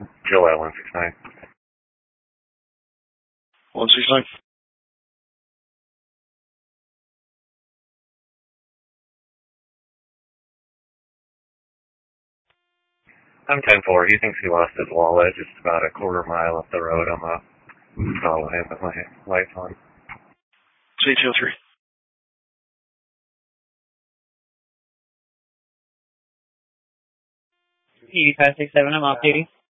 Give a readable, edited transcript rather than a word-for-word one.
Joel 169. 169. I'm 10-4. He thinks he lost his wallet just about a quarter mile up the road. I'm following him with my lights on. C203. E567, I'm off duty.